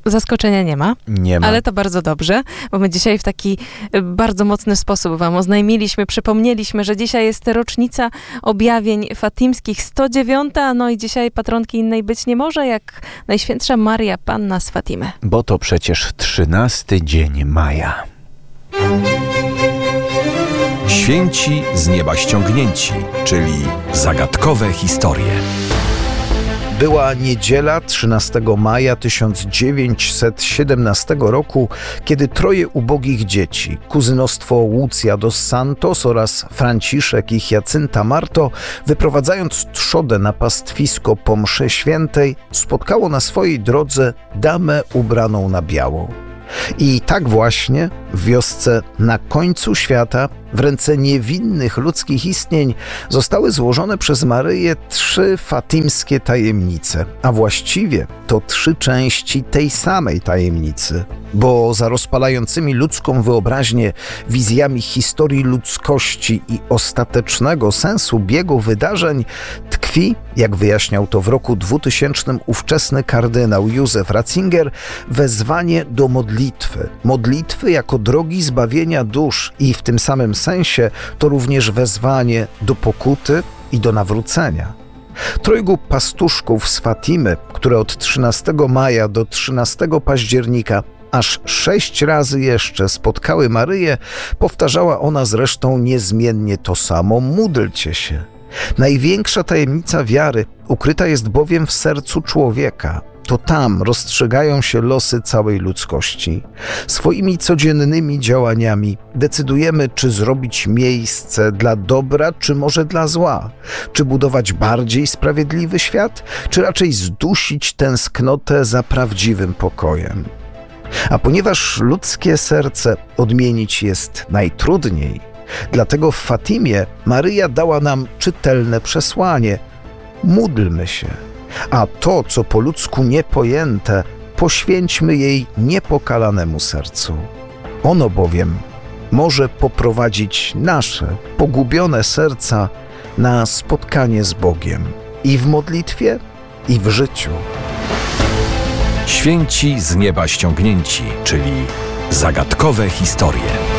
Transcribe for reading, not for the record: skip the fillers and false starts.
Zaskoczenia nie ma. Nie ma. Ale to bardzo dobrze, bo my dzisiaj w taki bardzo mocny sposób wam oznajmiliśmy, przypomnieliśmy, że dzisiaj jest rocznica objawień fatimskich, 109, no i dzisiaj patronki innej być nie może, jak Najświętsza Maria Panna z Fatimy. Bo to przecież 13 dzień maja. Święci z nieba ściągnięci, czyli zagadkowe historie. Była niedziela 13 maja 1917 roku, kiedy troje ubogich dzieci, kuzynostwo Łucja dos Santos oraz Franciszek i Hiacynta Marto, wyprowadzając trzodę na pastwisko po mszy świętej, spotkało na swojej drodze damę ubraną na biało. I tak właśnie w wiosce na końcu świata, w ręce niewinnych ludzkich istnień, zostały złożone przez Maryję 3 fatimskie tajemnice, a właściwie to 3 części tej samej tajemnicy, bo za rozpalającymi ludzką wyobraźnię wizjami historii ludzkości i ostatecznego sensu biegu wydarzeń tkwi, jak wyjaśniał to w roku 2000 ówczesny kardynał Józef Ratzinger, wezwanie do modlitwy. Modlitwy jako drogi zbawienia dusz i w tym samym sensie to również wezwanie do pokuty i do nawrócenia. Trojgu pastuszków z Fatimy, które od 13 maja do 13 października aż 6 razy jeszcze spotkały Maryję, powtarzała ona zresztą niezmiennie to samo: módlcie się. Największa tajemnica wiary ukryta jest bowiem w sercu człowieka. To tam rozstrzygają się losy całej ludzkości. Swoimi codziennymi działaniami decydujemy, czy zrobić miejsce dla dobra, czy może dla zła, czy budować bardziej sprawiedliwy świat, czy raczej zdusić tęsknotę za prawdziwym pokojem. A ponieważ ludzkie serce odmienić jest najtrudniej, dlatego w Fatimie Maryja dała nam czytelne przesłanie: módlmy się. A to, co po ludzku niepojęte, poświęćmy jej niepokalanemu sercu. Ono bowiem może poprowadzić nasze pogubione serca na spotkanie z Bogiem i w modlitwie, i w życiu. Święci z nieba ściągnięci, czyli zagadkowe historie.